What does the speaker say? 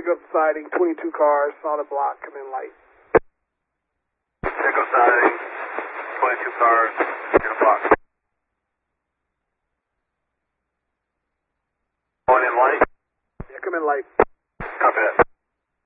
up siding, 22 cars, solid block, come in light. Check up siding, 22 cars, in a block. Going in light? Yeah, come in light. Copy that.